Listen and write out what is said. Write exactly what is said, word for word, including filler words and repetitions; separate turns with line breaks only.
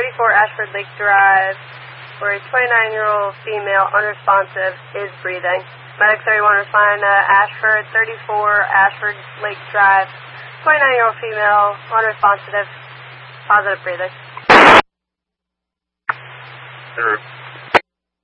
thirty-four Ashford Lake Drive, where a twenty-nine-year-old female unresponsive is breathing. Medic thirty-one responding to Ashford, thirty-four Ashford Lake Drive, twenty-nine-year-old female unresponsive, positive breathing.
Sure.